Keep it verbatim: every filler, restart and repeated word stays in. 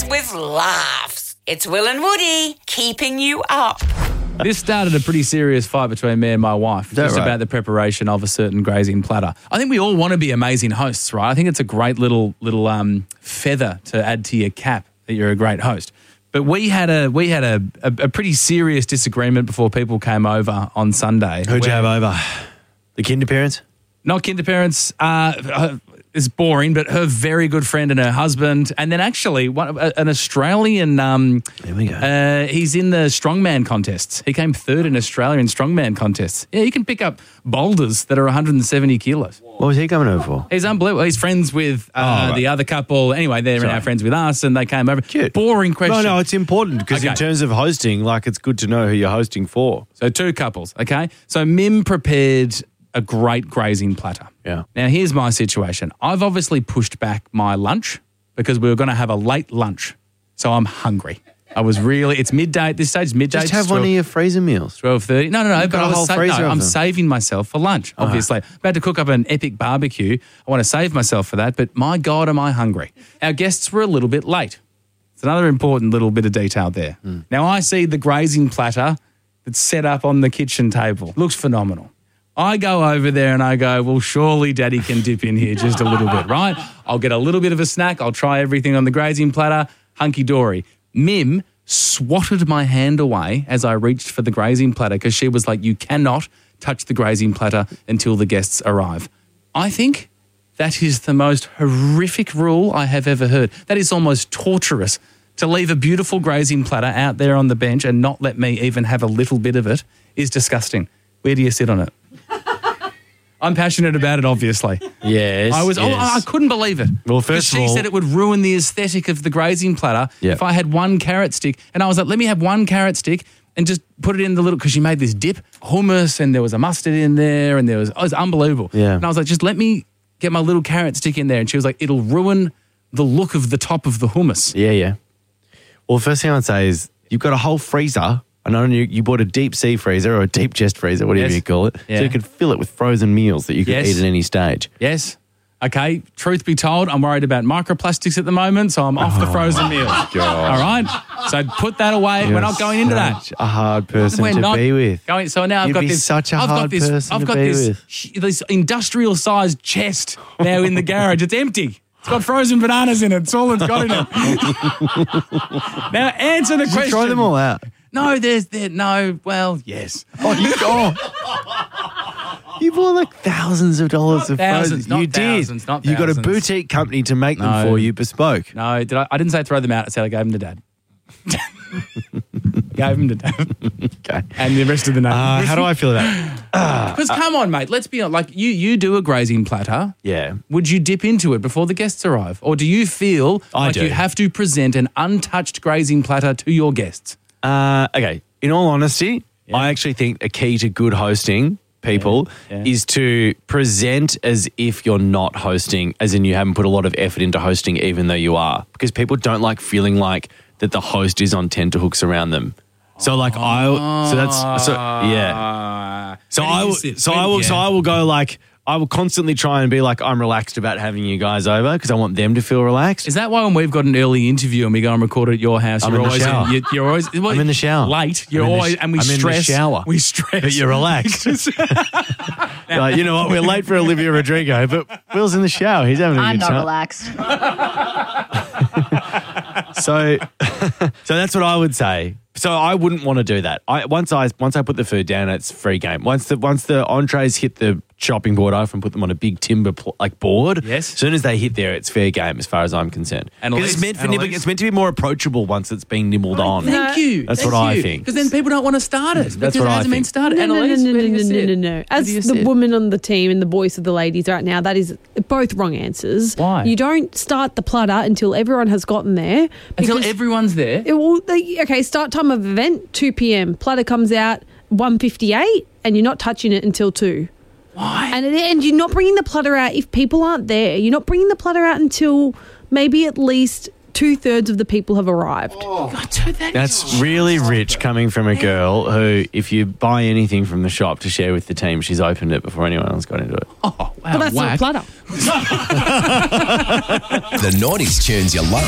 with laughs. It's Will and Woody keeping you up. This started a pretty serious fight between me and my wife just right? about the preparation of a certain grazing platter. I think we all want to be amazing hosts, right? I think it's a great little little um, feather to add to your cap that you're a great host. But we had a we had a, a, a pretty serious disagreement before people came over on Sunday. Who'd you where- have over? The kinder parents? Not kinder parents. Uh, it's boring, but her very good friend and her husband, and then actually one, an Australian. Um, There we go. Uh, he's in the strongman contests. He came third in Australian strongman contests. Yeah, he can pick up boulders that are one hundred seventy kilos. What was he coming over for? He's unbelievable. He's friends with uh, Oh, right. the other couple. Anyway, they're Sorry. now friends with us, and they came over. Cute. Boring question. No, no, it's important because Okay. in terms of hosting, like it's good to know who you're hosting for. So two couples, okay? So Mim prepared a great grazing platter. Yeah. Now, here's my situation. I've obviously pushed back my lunch because we were going to have a late lunch. So I'm hungry. I was really, it's midday at this stage, midday. Just have one of your freezer meals. twelve thirty. No, no, no. You've But got I a was whole sa- freezer no, of I'm them. saving myself for lunch, obviously. About to cook up an epic barbecue. I want to save myself for that, but my God, am I hungry. Our guests were a little bit late. It's another important little bit of detail there. Mm. Now, I see the grazing platter that's set up on the kitchen table. Looks phenomenal. I go over there and I go, well, surely Daddy can dip in here just a little bit, right? I'll get a little bit of a snack. I'll try everything on the grazing platter. Hunky-dory. Mim swatted my hand away as I reached for the grazing platter because she was like, you cannot touch the grazing platter until the guests arrive. I think that is the most horrific rule I have ever heard. That is almost torturous. To leave a beautiful grazing platter out there on the bench and not let me even have a little bit of it is disgusting. Where do you sit on it? I'm passionate about it, obviously. Yes. I was. Oh, yes. I couldn't believe it. Well, 'Cause first she of all- said it would ruin the aesthetic of the grazing platter Yeah. if I had one carrot stick. And I was like, let me have one carrot stick and just put it in the little, because she made this dip, hummus, and there was a mustard in there, and there was, oh, it was unbelievable. Yeah. And I was like, just let me get my little carrot stick in there. And she was like, it'll ruin the look of the top of the hummus. Yeah, yeah. Well, the first thing I'd say is you've got a whole freezer. I know you, you bought a deep sea freezer or a deep chest freezer, whatever Yes. you call it, Yeah. so you could fill it with frozen meals that you could Yes. eat at any stage. Yes. Okay, truth be told, I'm worried about microplastics at the moment, so I'm off the frozen meals. All right? So put that away. We're You're not going into that. such a hard person We're to not be with. Going, so now I've You'd got be this. such a I've hard got this. person I've to got be this. with. sh- This industrial-sized chest now in the garage. It's empty. It's got frozen bananas in it. It's all it's got in it. Now answer the Did you question. throw them all out? No, there's there. No, well, yes. Oh, you, oh. You bought like thousands of dollars of Thousands, frozen. not You thousands, did. not You got a thousands. boutique company to make them No. for you, bespoke. No, did I? I didn't say throw them out. I said I gave them to Dad. Gave them to Dad. Okay. And the rest of the night. Uh, how do I feel about it? Because come on, mate. Let's be honest. Like you, you do a grazing platter. Yeah. Would you dip into it before the guests arrive? Or do you feel I like do. you have to present an untouched grazing platter to your guests? Uh, okay. In all honesty, Yeah. I actually think a key to good hosting people Yeah. Yeah. is to present as if you're not hosting, as in you haven't put a lot of effort into hosting even though you are. Because people don't like feeling like that the host is on tenterhooks around them. So like I, so that's, so yeah. So Where do I you will, sit? so Where- I will, so yeah. I will go like, I will constantly try and be like, I'm relaxed about having you guys over because I want them to feel relaxed. Is that why when we've got an early interview and we go and record it at your house, I'm you're in the always shower. you're, you're always well, I'm in the shower. late. You're I'm in the always sh- and we I'm in the stress. shower. We stress. But you're relaxed. Like, you know what? We're late for Olivia Rodrigo, but Will's in the shower. He's having a I'm good not time. relaxed. So, so that's what I would say. So I wouldn't want to do that. I once I once I put the food down, it's free game. Once the once the entrees hit the chopping board, I often put them on a big timber pl- like board. Yes. As soon as they hit there, it's fair game as far as I'm concerned. And 'Cause Elise- it's meant for and nibbling. Elise- It's meant to be more approachable once it's been nibbled on. Thank you. That's Thank what I you. think. Because then people don't want to start it. That's because what it I hasn't been think. started. No, no, no, Annalise, no, where do no, you no, sit? no, no. Where As do you the sit? woman on the team and the voice of the ladies right now, that is both wrong answers. Why? You don't start the platter until everyone has gotten there. Until because everyone's there. it will, they, okay, start time of event, two p.m. Platter comes out one fifty-eight and you're not touching it until two. Why? And, and you're not bringing the platter out if people aren't there. You're not bringing the platter out until maybe at least two-thirds of the people have arrived. That's really rich coming from a girl who, if you buy anything from the shop to share with the team, she's opened it before anyone else got into it. Oh, wow. But that's whack. not a platter. The nineties tunes you love.